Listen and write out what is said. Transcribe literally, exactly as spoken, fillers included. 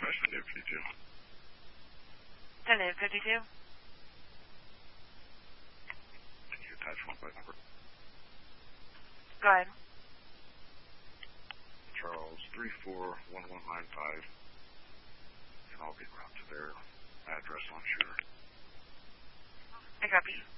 Press India fifty-two. India fifty-two. Can you attach one by number? Go ahead. Charles three four one one nine five. And I'll get around to their address on shooter. I copy.